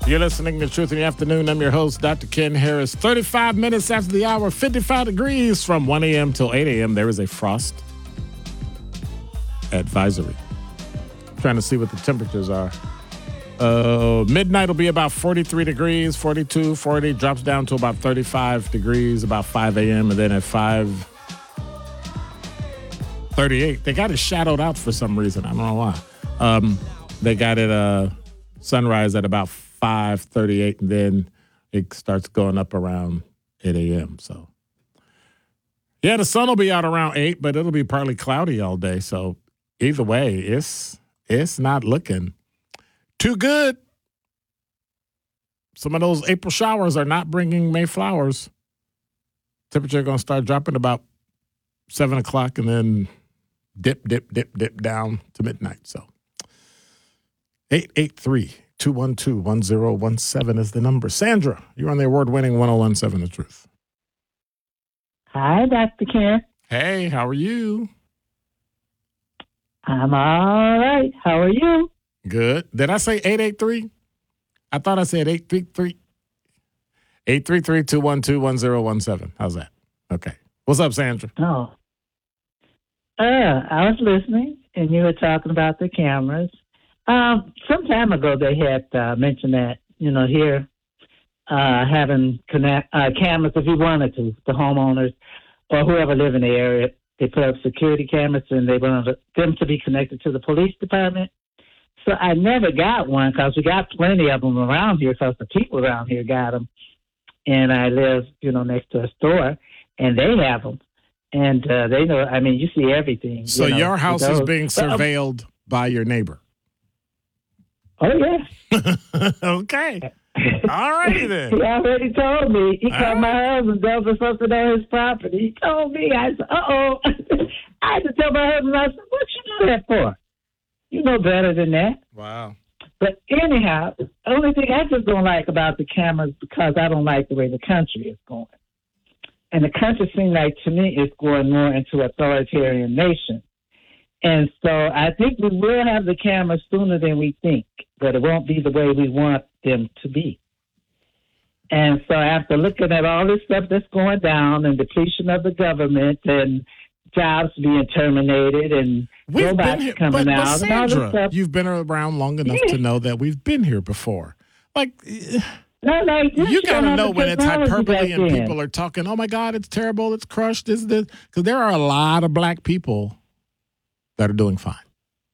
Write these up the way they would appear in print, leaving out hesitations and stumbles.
You're listening to Truth in the Afternoon. I'm your host, Dr. Ken Harris. 35 minutes after the hour, 55 degrees from 1 a.m. till 8 a.m. There is a frost advisory. Trying to see what the temperatures are. Midnight will be about 43 degrees, 42, 40, drops down to about 35 degrees about 5 a.m. And then at 5:38, they got it shadowed out for some reason. I don't know why. They got it sunrise at about 5:38, and then it starts going up around 8 a.m. So, yeah, the sun will be out around 8, but it'll be partly cloudy all day. So, either way, it's not looking too good. Some of those April showers are not bringing May flowers. Temperature going to start dropping about 7 o'clock and then dip down to midnight. So 883-212-1017 is the number. Sandra, you're on the award-winning 1017 The Truth. Hi, Dr. Ken. Hey, how are you? I'm all right. How are you? Good. Did I say 883? I thought I said 833. 833-212-1017. How's that? Okay. What's up, Sandra? Oh. I was listening, and you were talking about the cameras. Some time ago, they had mentioned that, here, having cameras, if you wanted to, the homeowners or whoever live in the area, they put up security cameras, and they wanted them to be connected to the police department. So I never got one because we got plenty of them around here because the people around here got them. And I live, next to a store, and they have them. And they know, you see everything. So your house is being surveilled by your neighbor? Oh, yeah. Okay. All righty then. He already told me. He called my husband down for something on his property. He told me. I said, uh-oh. I had to tell my husband, I said, what you do that for? You know better than that. Wow. But anyhow, the only thing I just don't like about the cameras because I don't like the way the country is going. And the country seems like, to me, is going more into authoritarian nation. And so I think we will have the cameras sooner than we think, but it won't be the way we want them to be. And so after looking at all this stuff that's going down and depletion of the government and jobs being terminated and robots coming out. But Sandra, and all this stuff. You've been around long enough to know that we've been here before. Like, you got to know when it's hyperbole and people are talking, oh, my God, it's terrible, it's crushed, this. Because there are a lot of black people that are doing fine.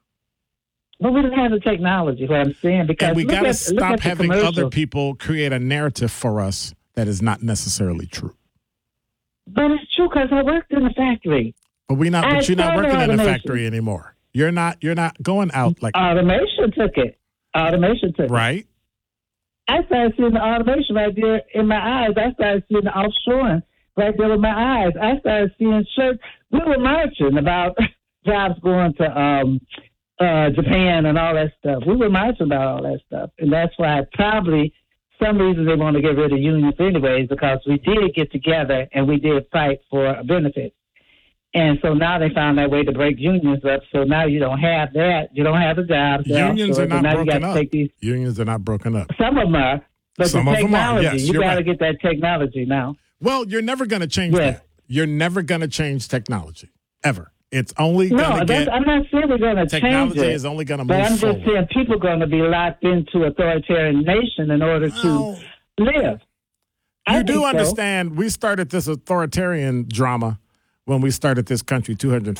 But we don't have the technology, what I'm saying. Because and we got to stop having other people create a narrative for us that is not necessarily true. But it's true because I worked in a factory. But you're not working in a factory anymore. You're not going out like automation took it. Right. I started seeing the automation right there in my eyes. I started seeing the offshoring right there with my eyes. I started seeing shirts. We were marching about jobs going to Japan and all that stuff. We were marching about all that stuff. And that's why probably some reason they want to get rid of unions anyways, because we did get together and we did fight for benefits. And so now they found that way to break unions up. So now you don't have that. You don't have the jobs. Unions are not broken up. Unions are not broken up. Some of them are. But some the of technology, them are. Yes, you got to right. get that technology now. Well, you're never going to change that. You're never going to change technology, ever. It's only going to get... I'm not saying we're going to change it. Technology is only going to move forward. But I'm just saying people are going to be locked into authoritarian nation in order to live. You do understand we started this authoritarian drama when we started this country 250